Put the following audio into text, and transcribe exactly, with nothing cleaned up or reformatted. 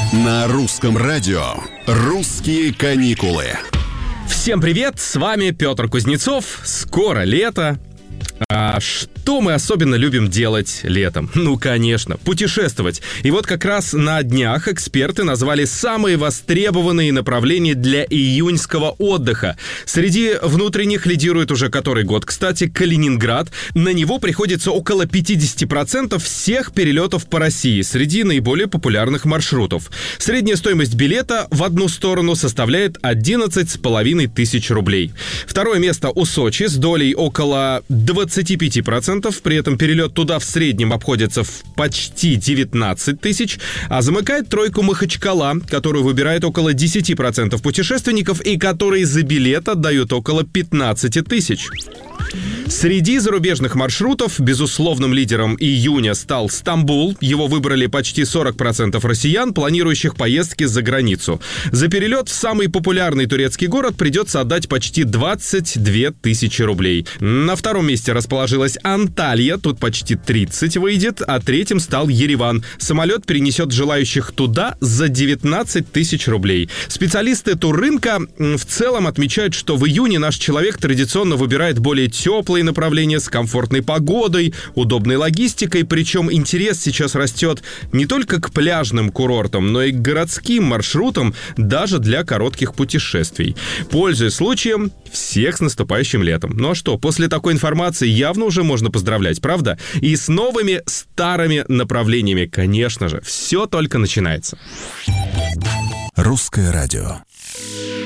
На русском радио «Русские каникулы». Всем привет, с вами Петр Кузнецов. Скоро лето. А что мы особенно любим делать летом? Ну, конечно, путешествовать. И вот как раз на днях эксперты назвали самые востребованные направления для июньского отдыха. Среди внутренних лидирует уже который год, кстати, Калининград. На него приходится около пятьдесят процентов всех перелетов по России среди наиболее популярных маршрутов. Средняя стоимость билета в одну сторону составляет одиннадцать с половиной тысяч рублей. Второе место у Сочи с долей около двадцать пять процентов, при этом перелет туда в среднем обходится в почти девятнадцать тысяч, а замыкает тройку Махачкала, которую выбирает около десять процентов путешественников и которые за билет отдают около пятнадцать тысяч. Среди зарубежных маршрутов безусловным лидером июня стал Стамбул. Его выбрали почти сорок процентов россиян, планирующих поездки за границу. За перелет в самый популярный турецкий город придется отдать почти двадцать две тысячи рублей. На втором месте расположилась Анталья, тут почти тридцать выйдет, а третьим стал Ереван. Самолет перенесет желающих туда за девятнадцать тысяч рублей. Специалисты туррынка в целом отмечают, что в июне наш человек традиционно выбирает более теплые направления с комфортной погодой, удобной логистикой, причем интерес сейчас растет не только к пляжным курортам, но и к городским маршрутам, даже для коротких путешествий. Пользуясь случаем, всех с наступающим летом. Ну а что, после такой информации явно уже можно поздравлять, правда? И с новыми старыми направлениями, конечно же, все только начинается. Русское радио.